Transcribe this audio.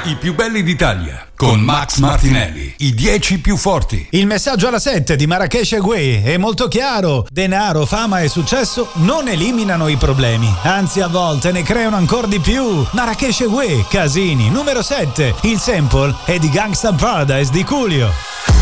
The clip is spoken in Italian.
I più belli d'Italia con Max Martinelli, i 10 più forti. Il messaggio alla 7 di Marracash Guè è molto chiaro: denaro, fama e successo non eliminano i problemi, anzi a volte ne creano ancora di più. Marracash Guè, Casini, numero 7. Il sample è di Gangsta Paradise di Coolio.